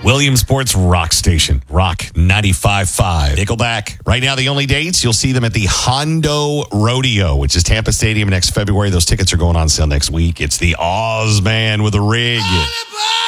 Williamsport's rock station, Rock 95.5. Nickelback. Right now, the only dates, you'll see them at the Hondo Rodeo, which is Tampa Stadium next February. Those tickets are going on sale next week. It's the Oz Man with a rig.